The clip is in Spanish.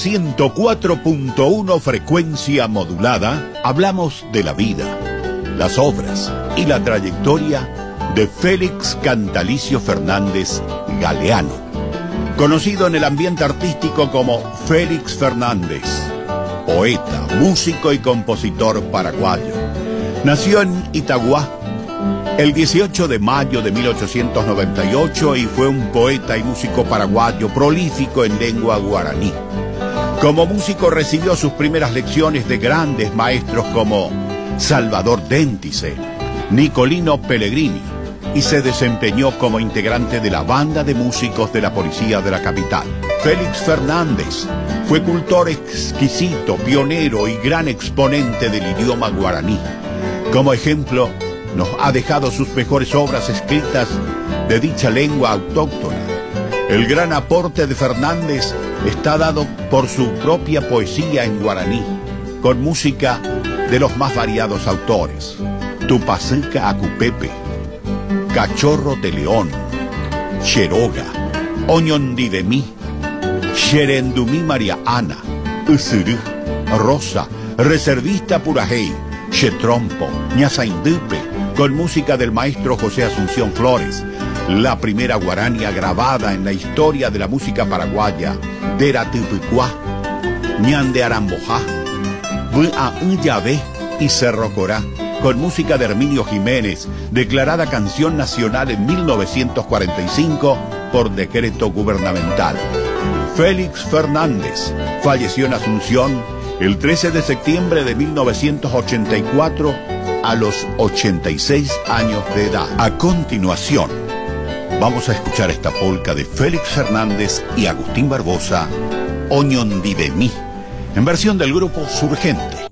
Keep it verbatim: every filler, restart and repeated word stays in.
ciento cuatro punto uno frecuencia modulada, hablamos de la vida, las obras y la trayectoria de Félix Cantalicio Fernández Galeano, conocido en el ambiente artístico como Félix Fernández, poeta, músico y compositor paraguayo. Nació en Itagua el dieciocho de mayo de mil ochocientos noventa y ocho y fue un poeta y músico paraguayo prolífico en lengua guaraní. Como músico recibió sus primeras lecciones de grandes maestros como Salvador Déntice, Nicolino Pellegrini, y se desempeñó como integrante de la banda de músicos de la policía de la capital. Félix Fernández fue cultor exquisito, pionero y gran exponente del idioma guaraní. Como ejemplo, nos ha dejado sus mejores obras escritas de dicha lengua autóctona. El gran aporte de Fernández está dado por su propia poesía en guaraní, con música de los más variados autores: Tupacica Acupepe, Cachorro de León, Cheroga, Oñondi de mí, Xerendumí María Ana, Usuru, Rosa, Reservista Purajey, Chetrompo, Ñazaindupe, con música del maestro José Asunción Flores, la primera guarania grabada en la historia de la música paraguaya, Deratupucuá, Ñan de Arambojá, Bua Uyabe y Cerro Corá, con música de Herminio Jiménez, declarada canción nacional en mil novecientos cuarenta y cinco por decreto gubernamental. Félix Fernández falleció en Asunción el trece de septiembre de mil novecientos ochenta y cuatro a los ochenta y seis años de edad. A continuación, vamos a escuchar esta polca de Félix Fernández y Agustín Barbosa, Oñondi de mí, en versión del grupo Surgente.